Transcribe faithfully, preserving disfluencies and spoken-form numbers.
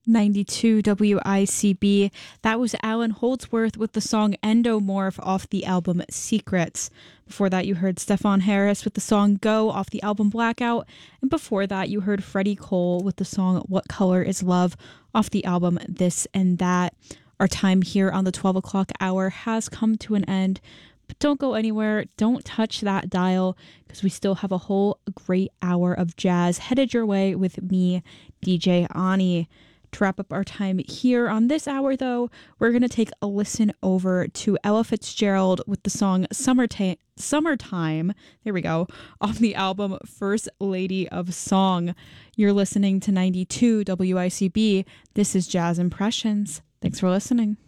ninety-two W I C B. That was Alan Holdsworth with the song Endomorph off the album Secrets. Before that, you heard Stefan Harris with the song Go off the album Blackout. And before that, you heard Freddie Cole with the song What Color Is Love off the album This and That. Our time here on the twelve o'clock hour has come to an end. But don't go anywhere. Don't touch that dial because we still have a whole great hour of jazz headed your way with me, D J Ani. To wrap up our time here on this hour, though, we're going to take a listen over to Ella Fitzgerald with the song Summerta- Summertime, there we go, off the album First Lady of Song. You're listening to ninety-two W I C B. This is Jazz Impressions. Thanks for listening.